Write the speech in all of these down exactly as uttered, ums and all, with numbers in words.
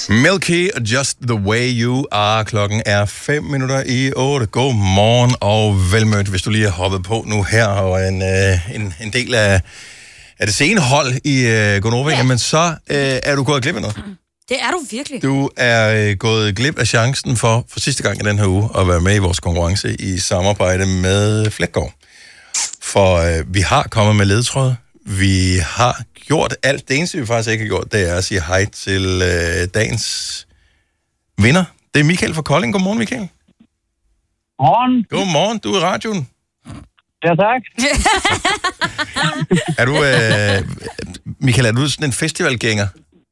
Milky, Just the Way You Are. Klokken er fem minutter i otte. God morgen og velmødt, hvis du lige har hoppet på nu her, og en, øh, en, en del af, af det sene hold i øh, Gonova, ja. Men så øh, er du gået glip af noget. Det er du virkelig. Du er øh, gået glip af chancen for, for sidste gang i den her uge, at være med i vores konkurrence i samarbejde med Flækgaard. For øh, vi har kommet med ledetråd. Vi har gjort alt. Det eneste, vi faktisk ikke har gjort, det er at sige hej til øh, dagens vinder. Det er Michael fra Kolding. Godmorgen, Michael. Godmorgen. Godmorgen. Du er i radioen. Ja, tak. Er du, øh, Michael, er du sådan en festivalgænger?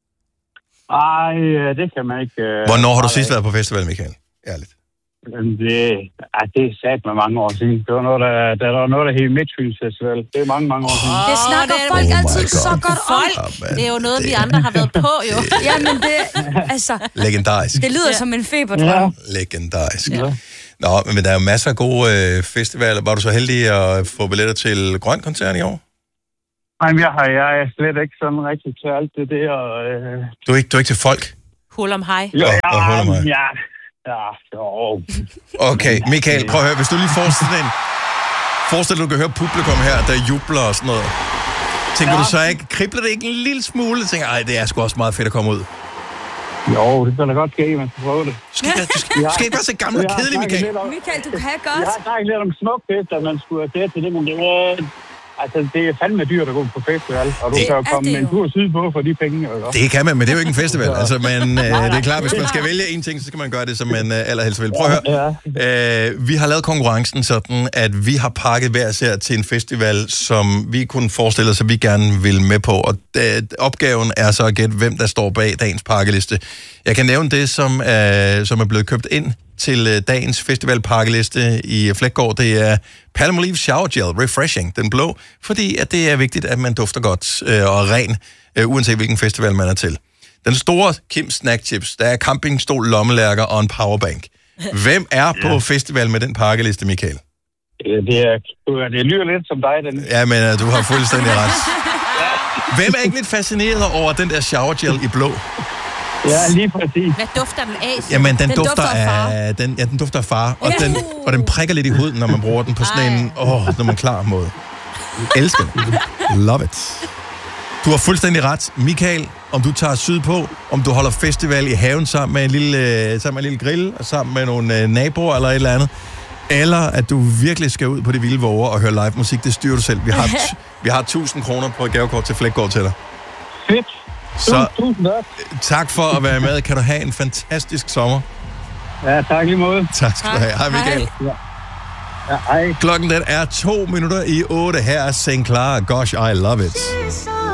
Ej, det kan man ikke. Øh, Hvornår har du sidst været på festival, Michael? Ærligt. Det, ej, det er sat med mange år siden. Det var noget, der, der var noget, der hed Midtfyns Festival. Det er mange, mange år siden. Det snakker det folk oh altid God. så godt om. Folk, det er jo noget, det... vi andre har været på, jo. Jamen, det, altså, Legendarisk. det lyder ja. som en feberdrøm. Ja. Legendarisk. Ja. Nå, men der er jo masser af gode øh, festivaler. Var du så heldig at få billetter til Grøn Koncert i år? Nej, jeg, har, jeg er slet ikke sådan rigtig til alt det der. Øh... Du er ikke, du er ikke til folk? Hul om hej. Jo, Og- og hul om hej. ja, ja, jo. Okay, Michael, prøv at høre. Hvis du lige forestiller dig en... Forestil dig, du kan høre publikum her, der jubler og sådan noget. Tænker ja. du så ikke, kribler det ikke en lille smule? Jeg tænker, ej, det er sgu også meget fedt at komme ud. Jo, det kan da godt ske, man skal prøve det. Du skal, du skal, du skal ikke være så gammel og kedelig, Michael. Michael, du kan Jeg godt. har snakket lidt om smukfest, at man skulle have det til det, men det var... Altså, det er fandme dyrt at gå på festival, og du Det kan jo er komme det en jo. tur sydpå for de penge, jo. Det kan man, men det er jo ikke en festival. Altså, men øh, det er klart, hvis man skal vælge en ting, så skal man gøre det, som man øh, allerhelst vil. Prøv at høre. Øh, vi har lavet konkurrencen sådan, at vi har pakket hver især til en festival, som vi kunne forestille os, at vi gerne vil med på. Og øh, opgaven er så at gætte, hvem der står bag dagens pakkeliste. Jeg kan nævne det, som, øh, som er blevet købt ind til øh, dagens festivalpakkeliste i Flækgaard. Det er Palmolive Shower Gel Refreshing, den blå, fordi at det er vigtigt, at man dufter godt øh, og er ren, øh, uanset hvilken festival man er til. Den store Kim Snack Chips, der er campingstol, lommelærker og en powerbank. Hvem er på ja. festival med den pakkeliste, Michael? Ja, det, er, det lyder lidt som dig, den. Ja, men uh, du har fuldstændig ret. Hvem er ikke lidt fascineret over den der shower gel i blå? Ja, lige præcis. Hvad dufter den af? Jamen, den, Den dufter, dufter af far. af... Den, ja, den dufter af far, og, Ja. den, og den prikker lidt i huden, når man bruger den på sådan en... Åh, oh, når man er klar mod. Elsker den. Love it. Du har fuldstændig ret. Michael, om du tager sydpå, om du holder festival i haven sammen med en lille, sammen med en lille grill, og sammen med nogle øh, naboer eller et eller andet, eller at du virkelig skal ud på det vilde våger og høre live musik, det styrer du selv. Vi har, vi har tusind kroner på et gavekort til Flækgaard til dig. Fedt. Så Tusind tak. tak for at være med. Kan du have en fantastisk sommer. Ja, tak lige måde. Tak skal du have. Hej Michael. Ja, hej. Klokken den er to minutter i otte. Her er Saint Clara. Gosh, I love it.